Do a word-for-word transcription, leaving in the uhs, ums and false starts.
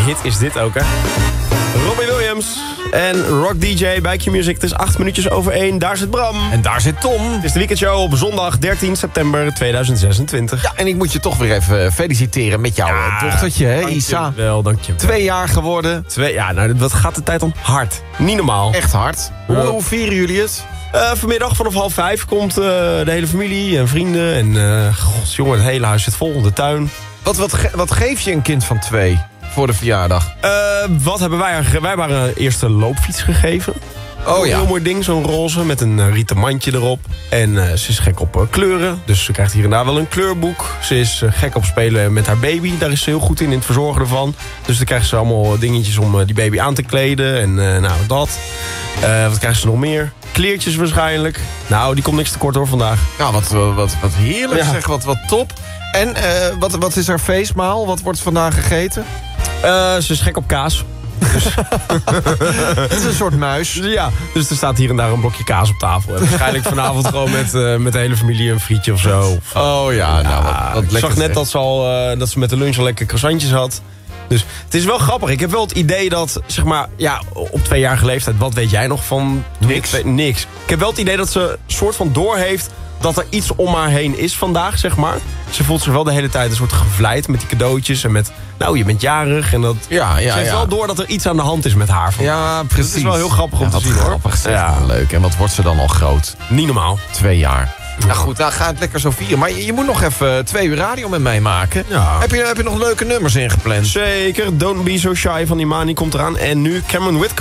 hit is dit ook, hè? Robbie Williams en Rock D J bij Q-Music. Het is acht minuutjes over één. Daar zit Bram. En daar zit Tom. Het is de weekendshow op zondag dertien september tweeduizend zesentwintig. Ja, en ik moet je toch weer even feliciteren met jouw Ja, dochtertje, hè, Isa. Wel, dank je. Twee jaar geworden. Twee, ja, nou, wat gaat de tijd dan hard. Niet normaal. Echt hard. Hoe, hoe vieren jullie het? Uh, vanmiddag vanaf half vijf komt uh, de hele familie en vrienden. En uh, gods, jongen, het hele huis zit vol, de tuin. Wat, wat, ge- wat geef je een kind van twee voor de verjaardag? Uh, wat hebben wij? Wij hebben eerst een loopfiets gegeven. Oh Een ja. heel mooi ding, zo'n roze met een uh, rieten mandje erop. En uh, ze is gek op uh, kleuren, dus ze krijgt hier en daar wel een kleurboek. Ze is uh, gek op spelen met haar baby, daar is ze heel goed in, in het verzorgen ervan. Dus dan krijgt ze allemaal dingetjes om uh, die baby aan te kleden en uh, nou dat. Uh, wat krijgt ze nog meer? Kleertjes waarschijnlijk. Nou, die komt niks tekort hoor vandaag. Nou, wat, wat, wat heerlijk Ja. zeg, wat, wat top. En uh, wat, wat is haar feestmaal? Wat wordt vandaag gegeten? Uh, ze is gek op kaas. Dus, Het is een soort muis. ja, dus er staat hier en daar een blokje kaas op tafel. En waarschijnlijk vanavond gewoon met, uh, met de hele familie een frietje of zo. Oh ja, nou, wat, wat ik lekker zag net zeg. dat ze, al, uh, dat ze met de lunch al lekker croissantjes had. Dus het is wel grappig. Ik heb wel het idee dat, zeg maar, ja, op tweejarige leeftijd, wat weet jij nog van... Niks. Twee, niks. Ik heb wel het idee dat ze een soort van doorheeft dat er iets om haar heen is vandaag, zeg maar. Ze voelt zich wel de hele tijd een soort gevleid met die cadeautjes en met, nou, je bent jarig en dat... Ja, ja, ze heeft ja. wel door dat er iets aan de hand is met haar vandaag. Ja, precies. Dat is wel heel grappig om Ja, te wat zien, hoor. grappig zeg. Ja. Leuk. En wat wordt ze dan al groot? Niet normaal. Twee jaar. Nou goed, dan ga het lekker zo vieren. Maar je, je moet nog even twee uur radio met mij maken. Ja. Heb je, heb je nog leuke nummers ingepland? Zeker. Don't Be So Shy van Imani komt eraan. En nu Cameron Whitcomb.